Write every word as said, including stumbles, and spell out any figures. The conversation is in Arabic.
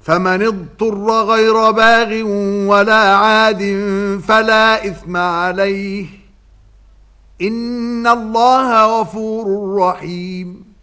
فمن اضطر غير باغ ولا عاد فلا إثم عليه إن الله غفور رحيم.